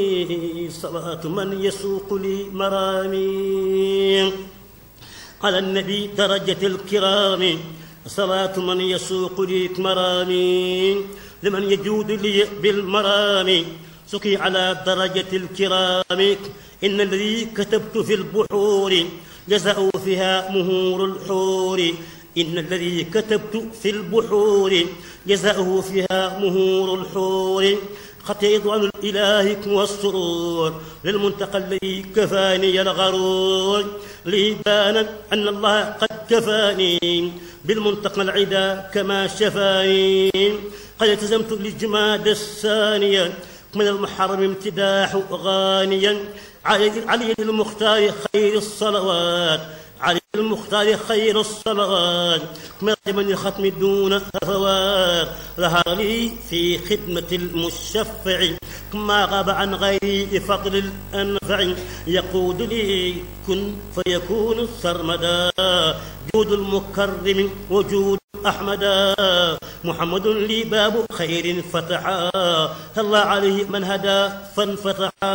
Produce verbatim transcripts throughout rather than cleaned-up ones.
صلاة من يسوق لي مرامي على النبي درجة الكرام صلاة من يسوق لي مرامي لمن يجود لي بالمرام سقي على درجة الكرام إن الذي كتبت في البحور جزاء فيها مهور الحور إن الذي كتبت في البحور جزاءه فيها مهور الحور خط يضعن الإله والسرور للمنتقى الذي كفاني الغرور لي بانا أن الله قد كفاني بالمنتقى العدا كما شفاني قد التزمت للجماد الثانية من المحرم امتداح غانيا علي المختار خير الصلوات علي المختار خير الصلوات من الختم دون هفوات ظهر لي في خدمة المشفع ما غاب عن غيري فضل الأنفع يقود لي كن فيكون سرمدا جود المكرم وجود أحمدا محمد لي باب خير فتحا الله عليه من هدى فانفتحا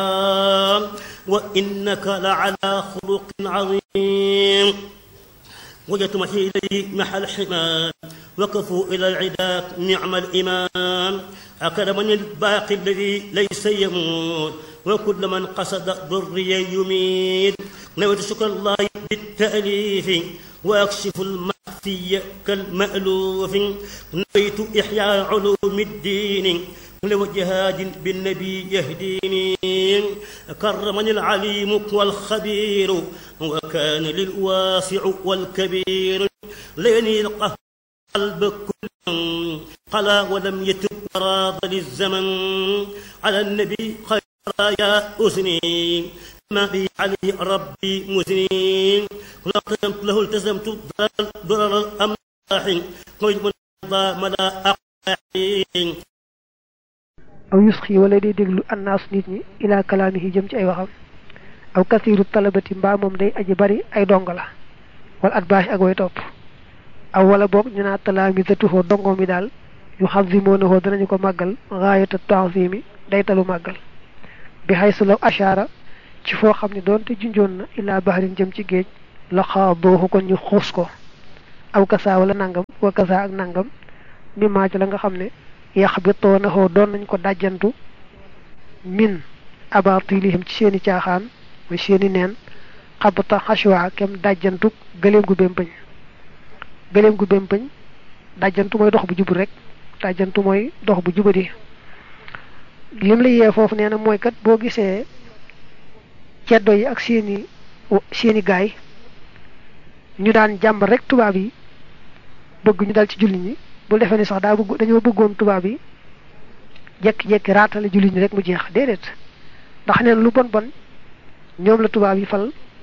وإنك لعلى خلق عظيم وجدت محي إليه محل الحمام وقفوا إلى العداء نعم الإمام أكرمني الباقي الذي ليس يموت وكل من قصد ضري يميت نويت شكر الله بالتأليف وأكشف المخفي كالمألوف نويت إحياء علوم الدين لوجهاد بالنبي يهديني كرمني العليم والخبير وكان للواسع والكبير ليني القلب كل قلا ولم يتب راض للزمن على النبي خير يا أسني ما بي عليه ربي مزني لقدمت له التزمت ضرر الأملاح قيد من ملا أقاحين aw yusxi wala day déglu annaas nit ñi ila kalaamihi jëm ci ay waxam aw kasiiru talabati mbaa moom day aji bari ay dongo la wala at baax ak way topp aw wala boog ñu naa talaamisatuhoo dongo mi daal yu xazimuunahu danañu ko màggal gaayata ta'zimi day talu màggal bi haysu law ashaara ci foo xam ne doonte junjoon na ila bahrin jëm ci géej la xaadoohu kon ñu xuus ko aw kasaa wala nangam wa kasaa ak nangam mi maa ci la nga xam ne yaxbitoonahu doon nañ ko dàjjantu min abatilihim ci seeni caaxaan mooy seeni neen xabta xashwa kem dàjjantu gëléem gu bémpañ gëléem gu bémpañ dàjjantu mooy dox bu jubul rek dàjjantu mooy dox bu jubadi lim la yee foofu nee na mooy kat boo gisee ceddo yi ak seeni seeni gaay ñu daan jàmbar rek tubaab yi bëgg ñu dal ci julli ñi bu defee ni sax daa bëgg dañoo bëggoon tubaab yi jekki-jekki raatale julli ñi rek mu jeex déedéet ndax neen lu bon bon ñoom la tubaab yi fal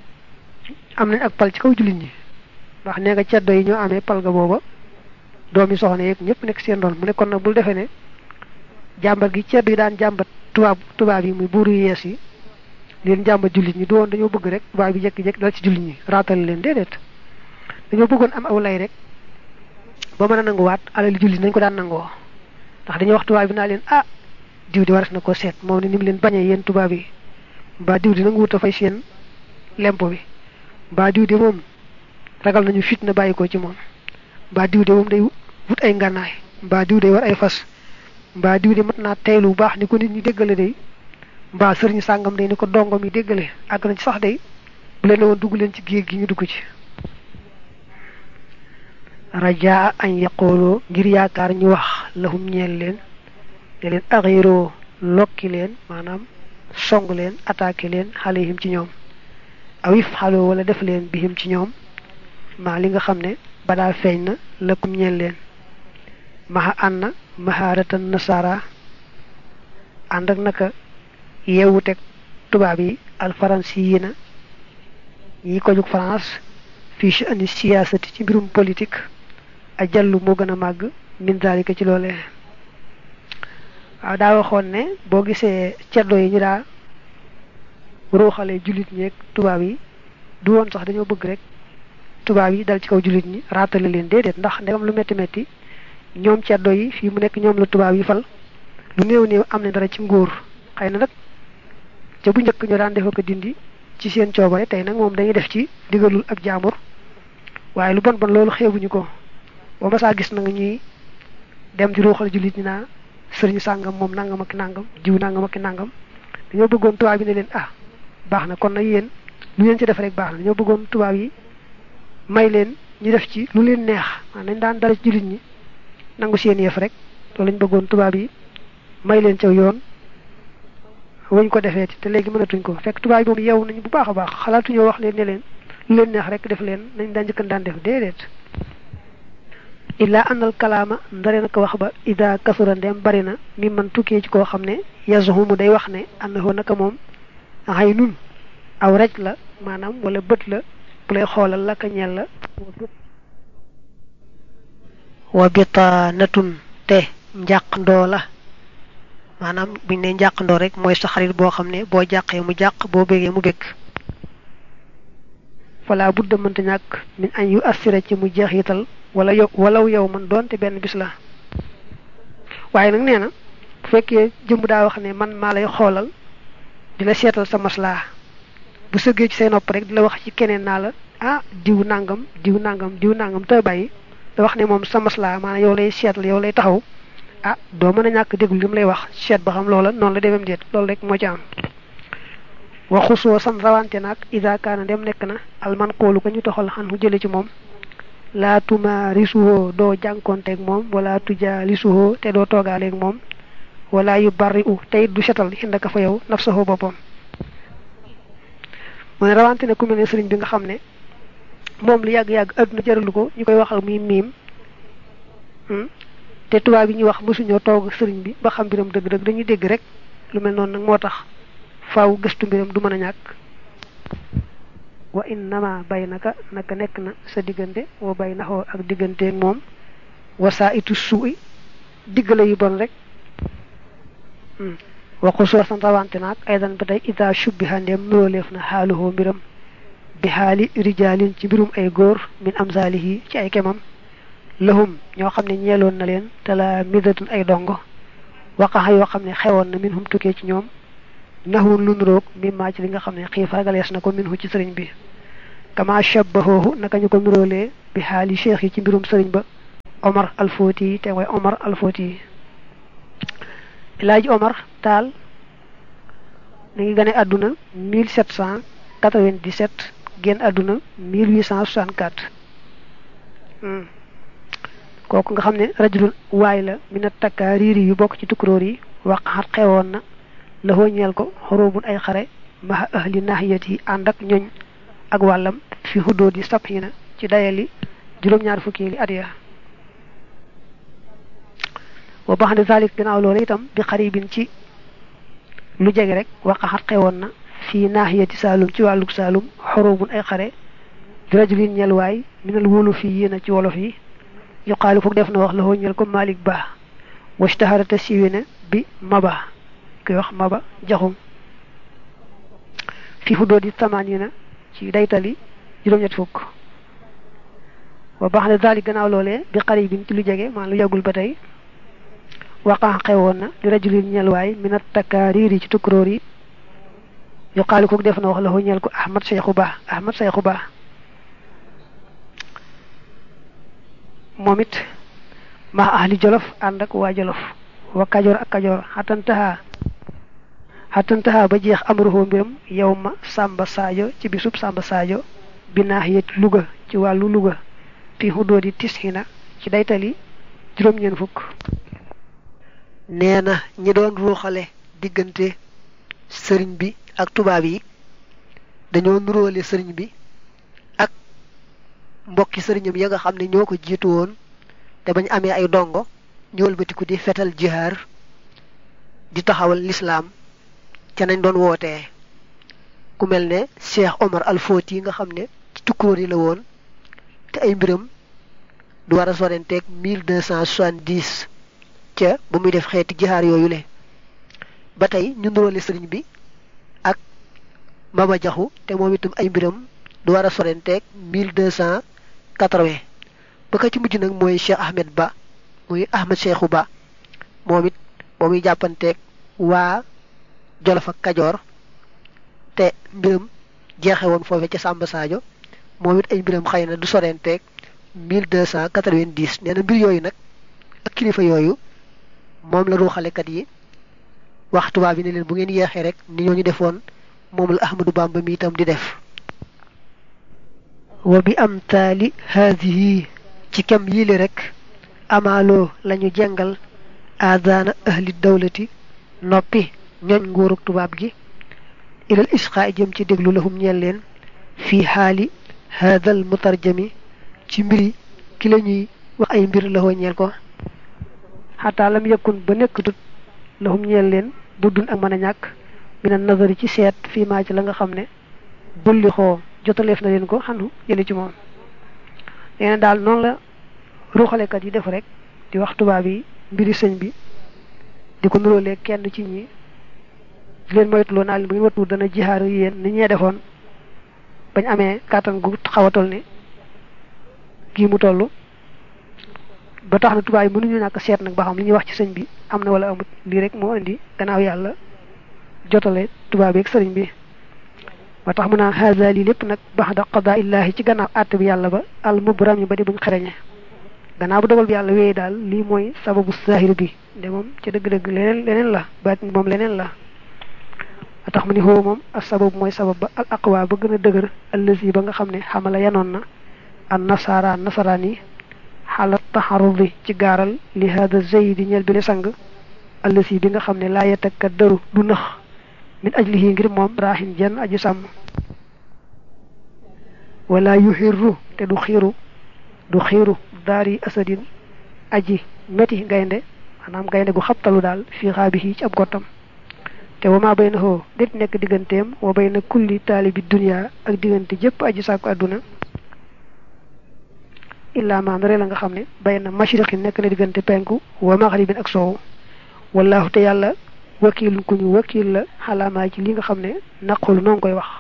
am nañ ak pal ci kaw julli ñi ndax nee nga ceddo yi ñoo amee pal ga booba doomi soxna yeeg ñëpp nekk seen doon mu ne kon nag bul defee ne jàmbar gi ceddo yi daan jàmbat tubaab tubaab yi muy buuru yees yi leen jàmbat jullit ñi du woon dañoo bëgg rek tubaab yi jekki-jekki dal ci julli ñi raatale leen déedéet dañoo bëggoon am aw lay rek ba mën a nanguwaat alal julli nañ ko daan nangoo ndax dañuy wax tubaab bi naa leen ah diw di waras na ko seet moom ne ni mu leen bañee yéen tubaab yi mbaa diw di nangu wut a fay seen lempo bi mbaa diw de moom ragal nañu fit na bàyyi ko ci moom mbaa diw de moom day wut ay ngànnaay mbaa diw de war ay fas mbaa diw de mat naa teylu bu baax ni ko nit ñi déggale day mbaa sëriñ sàngam day ni ko dongom yi déggale àgg nañ ci sax day bu leen woon dugg leen ci géej gi ñu dugg ci rajaa añ yaqooloo ngir yaakaar ñu wax lahum ñeel leen ne leen axiroo lokki leen maanaam song leen attaqué leen xaleyhim ci ñoom awif xaloo wala def leen bihim ci ñoom maa li nga xam ne badaa feeñ na lakum ñeel leen maxa ànna mahaaratan nasara ànd ak naka yeewu teg tubaab yi alfaransi yi na yi ko jug France fii ci andi siyaasati ci mbirum politique a jallu moo gën a màgg min zalika ci loolee waaw daa waxoon ne boo gisee ceddo yi ñu daa ruuxale jullit ñi ak tubaab yi du woon sax dañoo bëgg rek tubaab yi dal ci kaw jullit ñi raatale leen déedéet ndax ndegam lu metti metti ñoom ceddo yi fii mu nekk ñoom la tubaab yi fal lu néew néew am na dara ci nguur xëy na nag ca bu njëkk ñu daan defa ko dindi ci seen coobare tey nag moom dañuy def ci digalul ak jaamur waaye lu bon bon loolu xeebuñu ko ba ma saa gis na nga ñuy dem di ruuxal jullit ñi naa sëriñ sàngam moom nangam ak nangam jiw nangam ak nangam dañoo bëggoon tubaab yi ne leen ah baax na kon nag yéen lu leen ci def rek baax na dañoo bëggoon tubaab yi may leen ñu def ci lu leen neex waaw nañ daan dara ci jullit ñi nangu seen yëf rek loolu lañ bëggoon tubaab yi may leen ca yoon wañ ko defee te léegi mënatuñ ko fekk tubaab yi moom yeewu nañu bu baax a baax xalaatuñoo wax leen ne leen lu leen neex rek def leen nañ daan njëkkan daan def déedéet illaa anal kalaama ndare na ko wax ba ida kasura ndem bari na mi man tukkee ci koo xam ne yazhumu day wax ne annahu naka moom xay nun aw raj la maanaam wala bët la bu lay xoolal la ka ñeel la wa bitaanatun te njàqndoo la maanaam buñ ne njàqndoo rek mooy sa xarit boo xam ne boo jàqee mu jàq boo bégee mu bég fala budda mënta ñàkk min añ yu assira ci mu jeexital wala yow walaw yow man doonte benn bis la waaye nag nee na bu fekkee jëmb daa wax ne man maa lay xoolal di la seetal sa maslaa bu sëggee ci say nopp rek di la wax ci keneen naa la ah diw nangam diw nangam diw nangam te bàyyi da wax ne moom sa maslaa maanaam yow lay seetal yow lay taxaw ah doo mën a ñàkk déglu li mu lay wax seet ba xam loola noonu la demem déet loolu rek moo ci am waxusoo san rawante nag ida kaana dem nekk na alman koolu ko ñu toxal xan hu jële ci moom laa tuma risuhoo doo jànkonteeg moom wala tuja lisuhoo te doo toogaaleeg moom wala yu bari u te it du setal xindaka fa yow nafsahu boppam mu ne rawante ne ku mel ne sëriñ bi nga xam ne moom lu yàgg-yàgg adduna jaralu ko ñu koy waxal muy miim te tubaab yi ñuy wax mësuñoo toog sëriñ bi ba xam mbiram dëgg-dëgg dañuy dégg rek lu mel noonu nag moo tax faaw gëstu mbiram du mën a ñàkk wa innama baynaka naka nekk na sa diggante wa baynahu ak digganteeg moom wasaa itu suuy diggale yu bon rek waxu soo san rawante naag aydan ba tey ida shubbiha ndem nuróoleef na xaaluhoo mbiram bi xaali rijaalin ci mbirum ay góor min amsaalihi ci ay kemam lahum ñoo xam ne ñeeloon na leen te la midatun ay dongo waqaxa yoo xam ne xewoon na min hum tukkee ci ñoom naxwun lu nuroog mi maa ci li nga xam ne xiif ragalees na ko min hu ci sëriñ bi kama shabbahoohu naka ñu ko nuróolee bi xaali cheikh yi ci mbirum sëriñ ba Omar Alfoti yi te mooy Omar Alfoti yi Elaaji Omar Taal mi ngi gane àdduna mille sept cent quatre-vingt-dix-sept génn àdduna mille huit cent soixante-quatre kooku nga xam ne rajulun waay la mina takka riiri yu bokk ci tukkuróor yi waqaxat xewoon na la ñeel ko xoroobun ay xare maha ahli nahiyat yi ànd ak ñoñ ak wàllam fi xuddoo di sab yi na ci dayali juróom-ñaar fukki li at ya wa bax ne zalik gannaaw loolu itam bi xaribin ci lu jege rek waqaxat xewoon na fii nahiyati saalum ci wàlluk saalum xoroobun ay xare di rajulin ñeel waay minal wóolu fii yéena ci wolof yi yuqaalu foog def na wax la ñeel ko Malik Ba washtaharata siiwe na bi Maba koy wax Maba Jaxum fi fu doo di tamaan yi na ci daytali juróom-ñett fukk wa baax ne daali gannaaw loolee bi qaribin ci lu jege maa lu yàggul ba tey waqaa xewoon na di rajulin ñelwaay minat takkaariir yi ci tukkuróor yi yuqaalu ko def na wax la ñeel ko Ahmad Seexu Ba Ahmad Seexu Ba moom it ma ahli Jolof ànd ak waa Jolof wa Kajoor ak Kajoor xatantaha xatantaha ba jeex amruhu mbiram yow ma Samba Sadio ci bisub Samba Sadio binaaxiyat Louga ci wàllu Louga fi xudoodi tisxina ci daytali juróom-ñeen fukk nee na ñi doon ruuxale diggante sëriñ bi ak tubaab yi dañoo nuróole sëriñ bi ak mbokki sëriñam ya nga xam ne ñoo ko jiitu woon te bañ amee ay dongo ñu wëlbatiku di fetal jihaar di taxawal lislaam ca nañ doon wootee ku mel ne Cheikh Omar Alfoti nga xam ne ci tukkuróor yi la woon te ay mbiram du war a sorenteeg mille deux cent soixante-dix ca ba muy def xeeti jihaar yooyu le ba tey ñu nuróole sëriñ bi ak Maba Jaxu te moom itam ay mbiram du war a sorenteeg mille deux cent quatre-vingt ba ka ci mujj nag mooy Cheikh Ahmed Ba muy Ahmed Seexu Ba moom it ba muy jàppanteeg waa Jolof ak Kajoor te mbiram jeexe woon foofe ca Samba Sadio moom it ay mbiram xëy na du sorenteeg mille deux cent quatre-vingt-dix nee na mbir yooyu nag ak kilifa yooyu moom la ruuxalekat yi wax tubaab bi ne leen bu ngeen yeexee rek ni ñoo ñu defoon moom la Ahmadou Bamba mi itam di def wa bi am taali haadihi ci kem yile rek amaaloo lañu jengal aadaana ahli dawlati noppi ñooñ nguurug tubaab gi ilal isqa jëm ci déglu lahum ñeel leen fii xaali haadal mutarjami ci mbiri ki la ñuy wax ay mbir la ñeel ko xataa lam yëkkun ba nekkatut lahum ñeel leen buddun ak mën a ñàkk mina nazari ci seet fii maa ci la nga xam ne bulli xoo jotaleef na leen ko xanu jële ci moom nee na daal noonu la ruuxalekat yi def rek di wax tubaab yi mbiri sëñ bi di ko nuróolee kenn ci ñi di leen moytuloo naa leen bu ngeen watu dana jihaaru yéen ni ñee defoon bañ amee kàttan gu xaw a toll ni kii mu toll ba tax na tubaab yi mënuñu ñàkk seet nag ba xam li ñuy wax ci sëñ bi am na wala amut lii rek moo indi gannaaw yàlla jotale tubaab yi ak sëriñ bi ba tax mu naan haza lii lépp nag baxda qadaa illaahi ci gannaaw àtte bi yàlla ba al mubram yi ba di buñ xereñe gannaaw bu dogal bi yàlla wéyee daal lii mooy sababu zahir bi de moom ci dëgg-dëgg leneen leneen la baatin moom leneen la ba tax mu ni xoo moom as sabab mooy sabab ba al aqwa ba gën a dëgër allazi ba nga xam ne xamala yanoon na an nasara nasaraan yi xaala taxarudi ci gaaral li hada zaydi ñeel bi le sang allazi bi nga xam ne laa yetakka daru du nëx min ajlihi ngir moom raaxin jenn aju sàmm wala yuxirru te du xiiru du xiiru daari asadin aji meti gaynde maanaam gaynde gu xabtalu daal fii xaabihi ci ab gottam te wama bay na xoo dit nekk digganteem wa bay na kulli taalibi dunia ak diggante jëpp aji sàkku àdduna illaa maan ree la nga xam ne bay na mashriqin nekk na diggante penku wa maghribin ak soowu wallahu te yàlla wakiil ku ñu wakiil la xalaamaa ci li nga xam ne naqulu noo ngi koy wax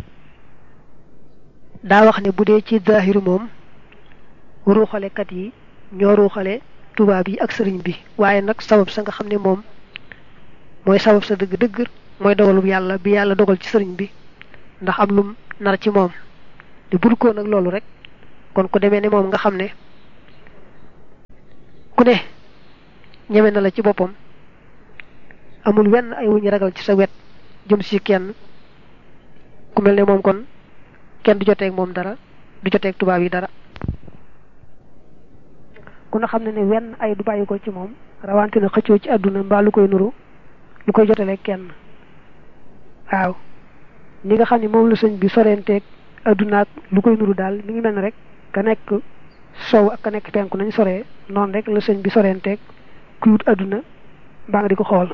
daa wax ne bu dee ci zaahiru moom ruuxalekat yi ñoo ruuxale tubaab yi ak sëriñ bi waaye nag sabab sa nga xam ne moom mooy sabab sa dëgg-dëgg mooy dogalub yàlla bi yàlla dogal ci sëriñ bi ndax am lum nar ci moom di bul ko nag loolu rek kon ku demee ne moom nga xam ne ku ne ñeme na la ci boppam amul wenn ay wuñu ragal ci sa wet jëm si kenn ku mel ne moom kon kenn du joteeg moom dara du joteeg tubaab yi dara ku na xam ne ne wenn ay du bàyyi ko ci moom rawante na xëccoo ci àdduna mbaa lu koy nuru lu koy jotaleeg kenn waaw ni nga xam ne moom la sëñ bi sorenteeg àdduna ak lu koy nuru daal mi ngi mel ne rek ka nekk sow ak ka nekk penku nañ soree noonu rek la sëñ bi sorenteeg kuy wut àdduna mbaa nga di ko xool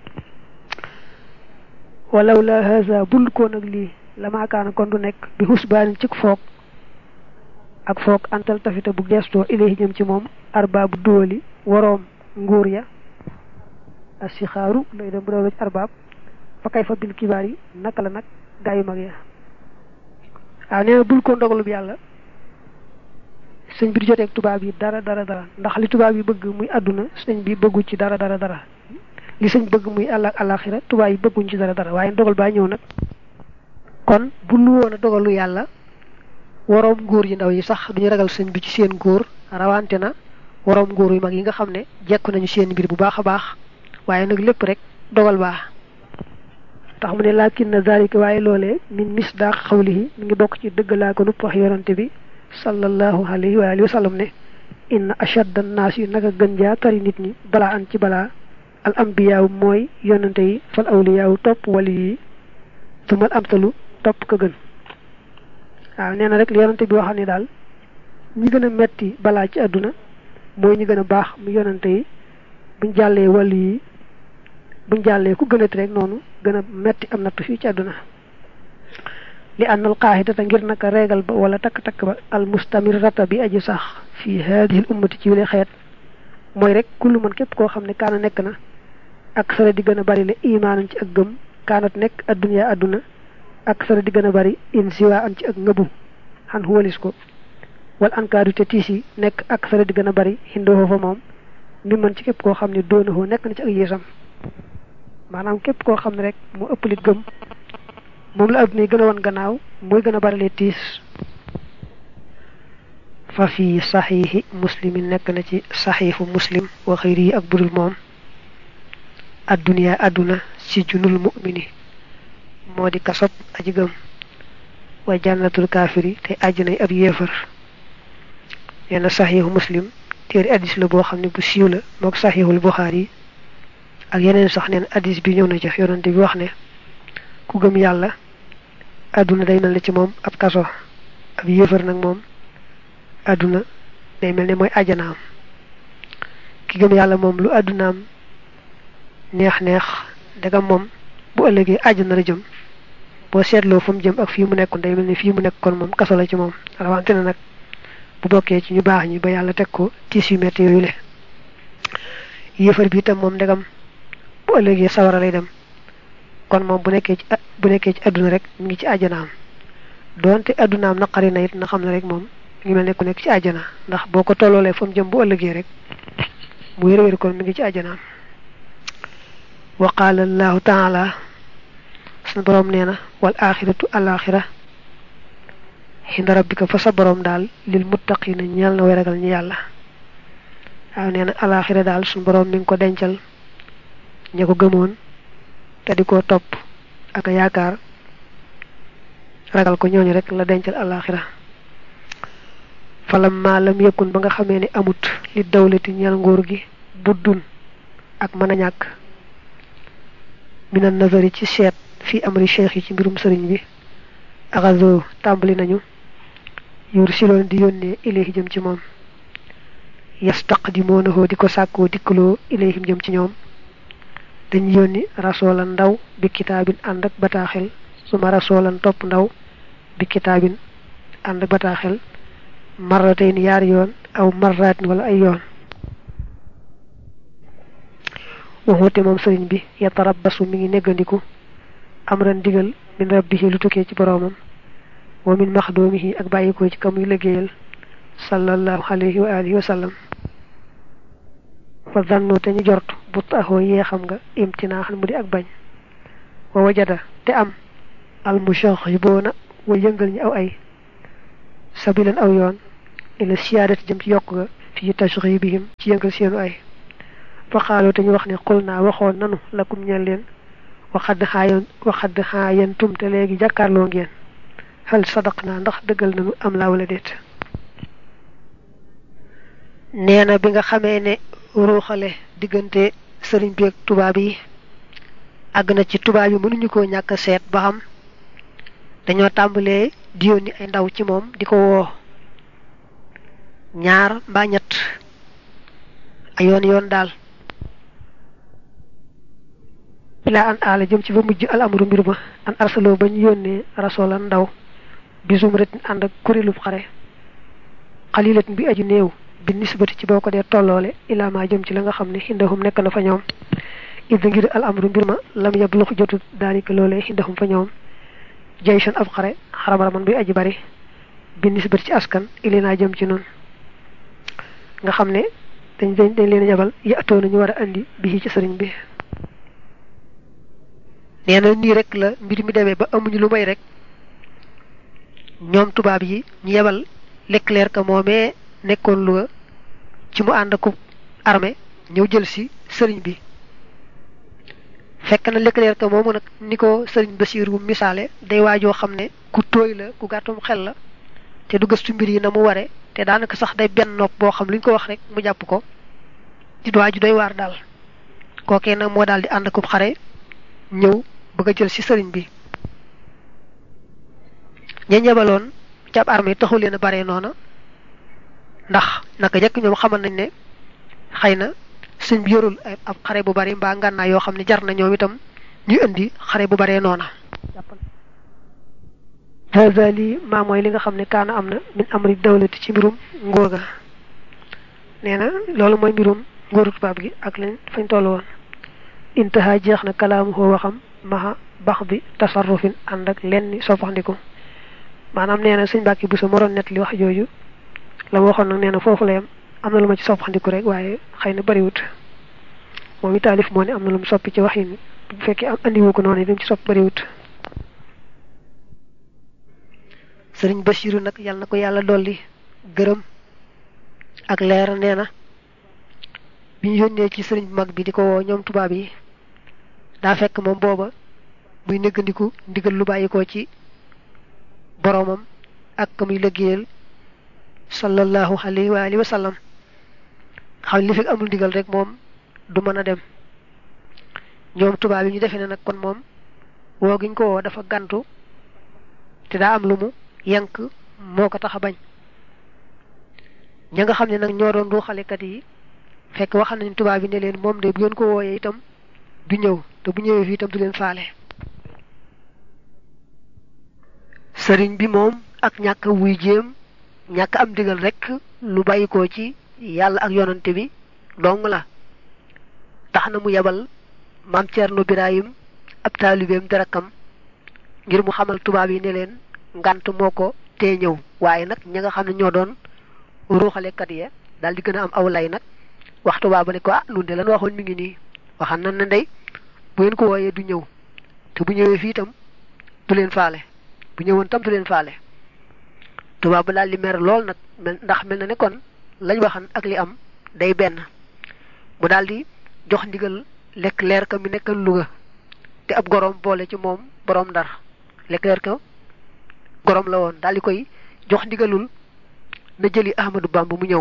walaw la haza bul ko nag lii la maakaana kon du nekk bi xusbaanin cik foog ak foog antal tafita bu gestoo ilayhi jëm ci moom arbaabu duwali waroom nguur ya asixaaru lay dem bu dawla ci arbaab fa kay fa bil kibaar yi naka la nag gaayu mag ya waaw nee na bul ko ndogalub yàlla sëñ bi di joteeg tubaab yi dara dara dara ndax li tubaab yi bëgg muy àdduna sëñ bi bëggu ci dara dara dara li sëñ bëgg muy àll ak àllaaxira tubaab yi bëgguñ ci dara dara waaye dogal baa ñëw nag kon bu lu woon a dogalu yàlla waroom nguur yi ndaw yi sax duñu ragal sëñ bi ci seen nguur rawante na waroom nguur yu mag yi nga xam ne jekku nañu seen mbir bu baax a baax waaye nag lépp rek dogal baax tax mu ne laakin na zalika waaye loolee min misdaaq xawlihi mi ngi bokk ci dëggalaa ko nupp wax yonante bi sallallahu alayhi wa alihi wa sallam ne inna ashadda an-naas yi naka gën jaa tari nit ñi balaa an ci balaa al ambiyaaw mooy yonante yi fal awliyaaw topp wali yi tumal amtalu topp ka gën waaw nee na rek li yonante bi waxam ne daal ñi gën a metti balaa ci àdduna mooy ñi gën a baax mu yonante yi buñ jàllee wali yi buñ jàllee ku gënati rek noonu gën a metti am nattu fii ci àdduna li ànnal qaahidata ngir naka reegal ba wala takk-takk ba al mustamirrata bi aji sax fii haadihi l ummati ci wile xeet mooy rek kullu man képp koo xam ne kaana nekk na ak sara di gën a bari le imaanan ci ak gëm kaanat nekk adduna adduna ak sara di gën a bari insiwa an ci ak ngëbu xan xuwalis ko wal ankaadu te tiis yi nekk ak sara di gën a bari xindoo fa moom mi man ci képp koo xam ne doonahoo nekk na ci ak yéesam maanaam képp koo xam ne rek mu ëpp lit gëm moom la adduna yi gën a wan gannaaw mooy gën a bari tiis fa fi saxiixi muslimin nekk na ci saxiixu muslim wa xëyri yi ak budul moom adduniya adduna si junul mu'mini moo di kasob aji gëm wa jannatul kaafiri te àjjanay ab yéefar nee na saxiixu muslim téere addis la boo xam ne bu siiw la mook saxiixul buxaari ak yeneen sax neen addis bi ñëw na ca yonante bi wax ne ku gëm yàlla adduna day mel ne ci moom ab kaso ab yéefar nag moom adduna day mel ne mooy àjjanaam ki gëm yàlla moom lu addunaam neex neex dagam moom bu ëllëgee àjjana la jëm boo seetloo fa mu jëm ak fii mu nekkoon day mel ne fii mu nekk kon moom kaso la ci moom rawante na nag bu bokkee ci ñu baax ñi ba yàlla teg ko tiis yu metti yooyu le yéefar bi itam moom ndegam bu ëllëgee sawara lay dem kon moom bu nekkee ci bu nekkee ci adduna rek mu ngi ci àjjanaam doonte addunaam naqari na it na xam ne rek moom ngi mel ne ku nekk ci àjjana ndax boo ko tolloolee fa mu jëm bu ëllëgee rek mu wér wér kon mi ngi ci àjjanaam wa qaala allahu taala sunu boroom nee na wal axiratu al axira xinda rabbika fa sa boroom daal lil muttaqina ñeel na way ragal ñi yàlla waaw nee na al axira daal sunu boroom mi ngi ko dencal ña ko gëmoon te di ko topp ak yaakaar ragal ko ñooñu rek la dencal al axira falamma lam yakun ba nga xamee ne amut li dawlati ñeel nguur gi buddun ak mën a ñàkk minan nazari ci seet fi amri cheikh yi ci mbirum sëriñ bi axazo tàmbali nañu yur siloon di yónnee ilayhi jëm ci moom yastaqdimoonahoo di ko sàkkoo dikkaloo ilayhim jëm ci ñoom dañu yónni rasoolan ndaw bi kitaabin ànd ak bataaxel suma rasoolan topp ndaw bi kitaabin ànd ak bataaxel marratayn yaari yoon aw marratin wala ay yoon waxute moom sëriñ bi yatarabbasu mi ngi neggandiku amran digal min rabbihi lu tukkee ci boroomam wa min maxdoomihi ak bàyyikoo ci kamuy liggéeyal sallallahu alayhi wa alihi wa sallam fa zannu te ñu jort bu taxoo yee xam nga imtinaaxan mu di ak bañ wa wajada te am al mushaxiboona way yëngal ñi aw ay sabilan aw yoon ila siyaadati jëm ci yokk ga fii tashribihim ci yëngal seenu ay fa xaaloo te ñu wax ne xul naa waxoon nanu lakum ñeel leen waxadd xaayan waxadd xaayantum te léegi jàkkaarloo ngeen hal sadaq naa ndax dëggal nanu am laa wala déet nee na bi nga xamee ne ruuxale diggante sëriñ bi ak tubaab yi àgg na ci tubaab yi mënuñu koo ñàkk seet ba xam dañoo tàmbalee di yónni ay ndaw ci moom di ko woo ñaar mbaa ñett ay yoon yoon daal ilaa an aala jëm ci ba mujj al amru mbir ma an arsaloo ba ñu yónnee rasoolan ndaw bisum retin ànd ak kuréelub xare xalilat bi aju néew bi nisbati ci boo ko dee tolloole ilaa ma jëm ci la nga xam ne xindahum nekk na fa ñoom idda ngir al amru mbir ma lam yablux jotut daalika loolee xindahum fa ñoom jayson ab xare xaram-raman buy aji bari bi nisbati ci askan ili naa jëm ci noonu nga xam ne dañ dañ dañ leen yabal yàttoo nañu war a andi bi ci sëriñ bi nee na nii rek la mbir mi demee ba amuñu lu may rek ñoom tubaab yi ñu yebal Leclerc ka moomee nekkoon Louga ci mu ànd ak armée ñëw jël si sëriñ bi fekk na Leclerc ka moomu nag ni ko sëriñ Basiir bu misaale day waajoo xam ne ku tooy la ku gàttum xel la te du gëstu mbir yi na mu ware te daanaka sax day benn nopp boo xam lu ñu ko wax rek mu jàpp ko di waaju doy waar daal kookee nag moo daal di ànd ak xare ñëw bëgg a jël ci sëriñ bi ña ñebaloon ci ab armée taxul leen a bare noona ndax naka jëkk ñoom xamal nañ ne xëy na sëñ bi yorul ab xare bu bari mbaa ngànnaay yoo xam ne jar na ñoom itam ñu indi xare bu baree noona hada lii maa mooy li nga xam ne kaana am na min amri dawlati ci mbirum ngóor ga nee na loolu mooy mbirum ngóoru tubaab gi ak leen fañ toll woon intaha jeex na kalaamu xoo waxam maha bax bi tasarrufin ànd ak lenn soppaxndiku maanaam nee na sëñ Mbàkke Buso moroon net li wax jooju la ma waxoon nag nee na foofu la yam am na lu ma ci soppaxndiku rek waaye xëy na bariwut moom i taalif moo ne am na lu mu soppi ci wax yi bu fekkee am andiwu ko noonu yi lim ci sopp bariwut sëriñ Basiru nag yàlla na ko yàlla dolli gërëm ak leer nee na bi ñu yónnee ci sëriñ bu mag bi di ko woo ñoom tubaab yi daa fekk moom booba muy néggandiku ndigal lu bàyyi ko ci boroomam ak ka muy liggéeyal sallallahu alayhi wa alihi wa sallam xam li fekk amul ndigal rek moom du mën a dem ñoom tubaab yi ñu defee ne nag kon moom woo giñ ko woo dafa gantu te daa am lu mu yank moo ko tax a bañ ña nga xam ne nag ñoo doon ruuxalekat yi fekk wax nañ tubaab yi ne leen moom de bu ngeen ko wooyee itam du ñëw te bu ñëwee fii itam du leen faale sëriñ bi moom ak ñàkk wuy jéem ñàkk am digal rek lu bàyyikoo ci yàlla ak yonante bi dong la tax na mu yebal maam Ceerno Birahim ab taalibeem derakam ngir mu xamal tubaab yi ne leen ngant moo ko tee ñëw waaye nag ña nga xam ne ñoo doon ruuxalekat ya daal di gën a am aw lay nag wax tubaab ba ne ko ah nun de lan waxoon mi ngi nii waxan nan ne ndey bu ngeen ko wooyee du ñëw te bu ñëwee fii itam du leen faale bu ñëwoon tam du leen faale tubaab ba daal di mer lool nag ndax mel na ne kon lañ waxan ak li am day benn mu daal di jox ndigal lekk leer ka mi nekkal Louga te ab gorom boole ci moom borom Ndar lekk leer ka gorom la woon daal di koy jox ndigalul na jëli Ahmadou Bamba mu ñëw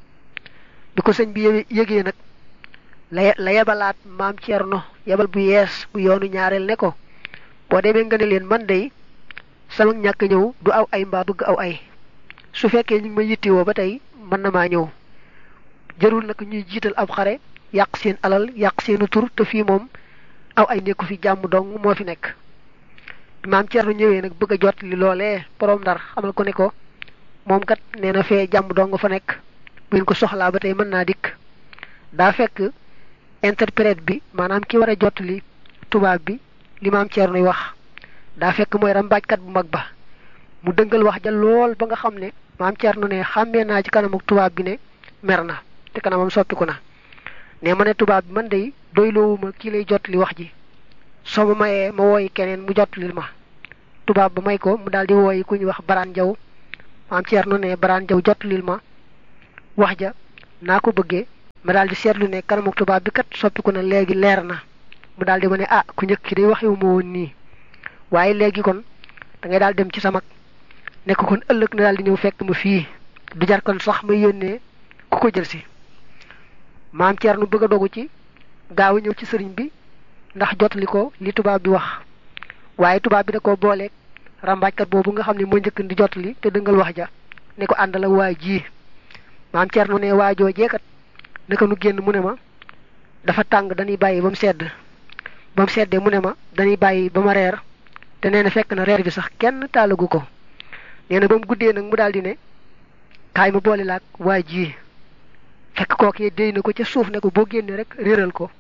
bi ko sëñ bi yëgee nag la la yebalaat maam Ceerno yebal bu yees bu yoonu ñaareel ne ko boo demee nga ne leen man day sama ñàkk ñëw du aw ay mbaa bëgg aw ay su fekkee ñu ngi ma yittewoo ba tey mën na maa ñëw jarul nag ñuy jiital ab xare yàq seen alal yàq seenu tur te fii moom aw ay nekku fi jàmm dong moo fi nekk maam Ceerno ñëwee nag bëgg a jot li loolee borom Ndar xamal ko ne ko moom kat nee na fee jàmm dong fa nekk bu ngeen ko soxlaa ba tey mën naa dikk daa fekk interprète bi maanaam ki war a jot li tubaab bi li maam Ceerno y wax daa fekk mooy rambaajkat bu mag ba mu dëngal wax ja lool ba nga xam ne maam Ceerno ne xàmmee naa ci kanam ak tubaab bi ne mer na te kanamam soppiku na ne ma ne tubaab bi man day doyloowuma kii lay jot li wax ji soo ma mayee ma wooyi keneen mu jot li ma tubaab ba may ko mu daal di wooyi ku ñuy wax Baraan Jaw maam Ceerno ne Baraan Jaw jot lil ma wax ja naa ko bëggee ma daal di seetlu ne kanam ak tubaab bi kat soppiku na léegi leer na mu daal di ma ne ah ku njëkk ki day waxiwu ma woon nii waaye léegi kon da ngay daal dem ci sama nekk kon ëllëg na daal di ñëw fekk ma fii du jar kon sax ma yónnee ku ko jël si maam Ceerno bëgg a dogu ci gaaw ñëw ci sëriñ bi ndax jotali ko li tubaab bi wax waaye tubaab bi da ko booleeg rambaajkat boobu nga xam ne moo njëkk di jotali te dëngal wax ja ne ko àndal ak waa ji maam Ceerno ne waajoo jeekat naka nu génn mu ne ma dafa tàng dañuy bàyyi ba mu sedd ba mu seddee mu ne ma dañuy bàyyi ba ma reer te nee na fekk na reer bi sax kenn taalagu ko nee na ba mu guddee nag mu daal di ne kaay ma boole laak waa ji fekk kookee déy na ko ca suuf ne ko boo génnee rek réeral ko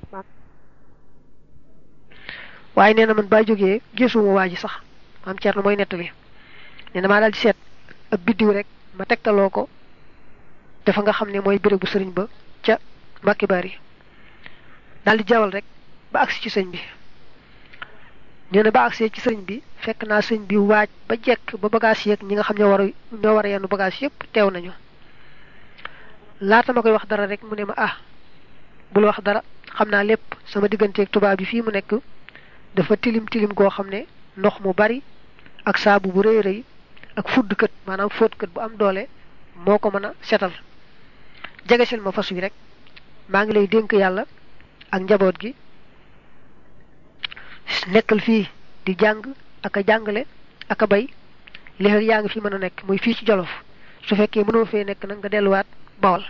waaye nee na man baa jógee gisuma waa ji sax maam Ceerno mooy nettali nee na maa daal di seet ab biddiw rek ma tegtaloo ko dafa nga xam ne mooy béréb bu sëriñ ba ca Mbàkke Bari daal di jawal rek ba agsi ci sëñ bi nee na ba agsee ci sëriñ bi fekk naa sëñ bi waaj ba jekk ba bagage yeeg ñi nga xam ne war a ñoo war a yenn bagage yépp teew nañu laata ma koy wax dara rek mu ne ma ah bul wax dara xam naa lépp sama digganteeg tubaab bi fii mu nekk dafa tilim tilim goo xam ne ndox mu bari ak saabu bu rëy rëy ak fudd kët maanaam fóot kët bu am doole moo ko mën a setal jegesil ma fas wi rek maa ngi lay dénk yàlla ak njaboot gi nekkal fii di jàng ak a jàngale ak a bay léegi yaa ngi fi mën a nekk muy fii ci Jolof su fekkee mënoo fee nekk nag nga delluwaat Bawol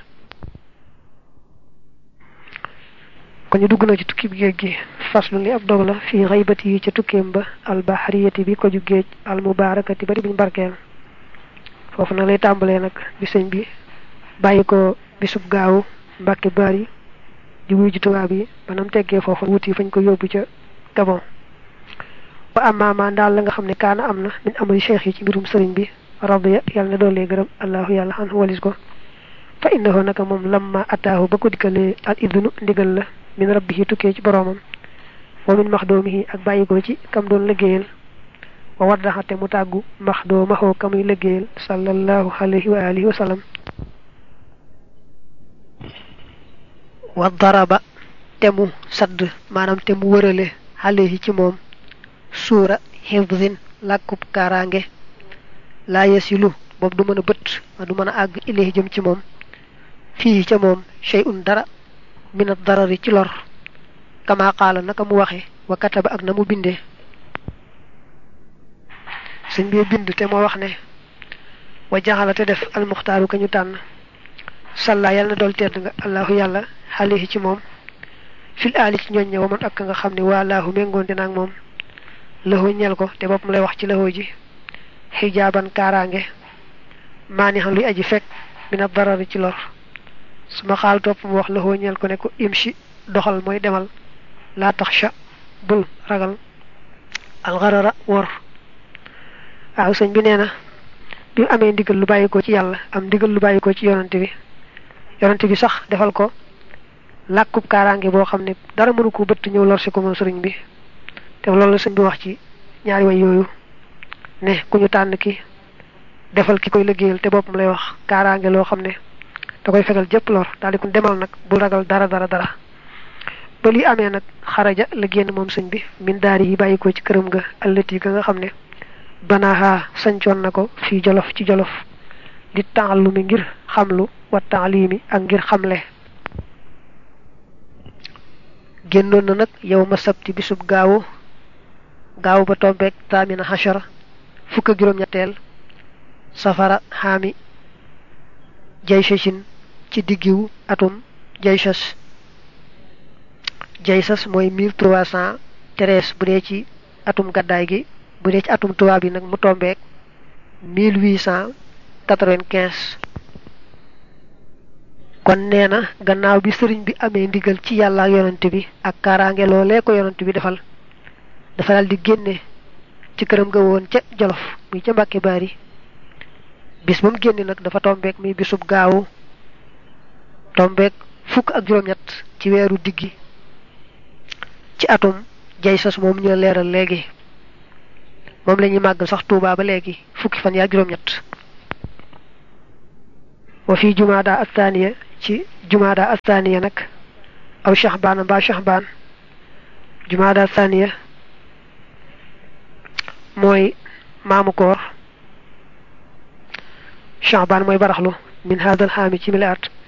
kon ñu dugg na ci tukki bi géej gi faslu li ab dog la fii xaybati yi ca tukkeem ba albahariyati bi ko ju géej almubarakati bari buñ barkeel foofu nag lay tàmbalee nag bi sëñ bi bàyyi ko bisub gaawu Mbàkke Bari di wuy ji tubaab yi banam teggee foofu wuti fañ ko yóbbu ca Gabon ba amaama daal la nga xam ne kaana am na min amali cheikh yi ci mbirum sëriñ bi radiya yàlla na doolee gërëm allahu yàlla xan walis ko fa innahu naka moom lamma ataahu ba ko dikkalee al idnu ndigal la min rabbihi tukkee ci boroomam wa min maxdoomihi ak bàyyi ko ci kam doon liggéeyal wa waddaxate mu tàggu max doo maxoo ka muy liggéeyal sallallahu alayhi wa alihi wa sallam wa daraba te mu sadd maanaam te mu wërale alayhi ci moom suura hifdin làkkub kaaraange laa yasilu boobu du mën a bët ma du mën a àgg ilayhi jëm ci moom fii ca moom shay'un dara min ad-darari ci lor kama qaala naka mu waxe wa kataba ak na mu bindee sëñ bi bind te moo wax ne wa jaxala te def almuxtaaru ka ñu tànn salla yàlla na dool tedd nga allahu yàlla alayhi ci moom fil aali ci ñooñ ña wa man ak nga xam ne waa laahu méngoonte naag moom lëxoo ñel ko te bopp mu lay wax ci lëxoo ji xijaaban kaaraange maani xam luy aji fekk mina darari ci lor suma xaal topp mu wax lëxoo ñel ko ne ko imshi doxal mooy demal laa taxsha bul ragal alxarara wor waaw sëñ bi nee na bi mu amee ndigal lu bàyyi ko ci yàlla am ndigal lu bàyyi ko ci yonante bi yonante bi sax defal ko làkkub kaaraange boo xam ne dara mënu ko bëtt ñëw lor si ko moom sëriñ bi te loolu la sëñ bi wax ci ñaari way yooyu ne ku ñu tànn ki defal ki koy liggéeyal te boppam lay wax kaaraange loo xam ne da koy fegal jëpp lor daal di ko demal nag bul ragal dara dara dara ba li amee nag xaraja la génn moom sëñ bi min daari yi bàyyi ko ci këram ga allati ga nga xam ne banaha sancoon na ko fii jolof ci jolof di taalumi ngir xamlu wa taalimi ak ngir xamle génnoon na nag yow ma sabti bisub gaawu gaawu ba tombeek taamina hachara fukk ak juróom-ñetteel safara xaami jaysashin ci diggiwu atum jaysas jaysas mooy mille trois cent treize bu dee ci atum gaddaay gi bu dee ci atum tubaab yi nag mu tombeek mille huit cent quatre-vingt-quinze kon nee na gannaaw bi sëriñ bi amee ndigal ci yàlla ak yonante bi ak kaaraange loolee ko yonante bi defal dafa dal di génne ci këram ga woon ca jolof muy ca Mbàkke Baari bis ba mu génne nag dafa tombeek muy bisub gaawu tombeek fukk ak juróom-ñett ci weeru diggi ci atum jaysas moom ñu leeral léegi moom la ñuy màggal sax Tuubaa ba léegi fukki fan yaa juróom-ñett wa fi jumaada athaniya ci jumaada athaniya nag aw shahbaan mbaa shahbaan jumaada athaniya mooy maamu koor shahbaan mooy baraxlu min haadal xaami ci mili at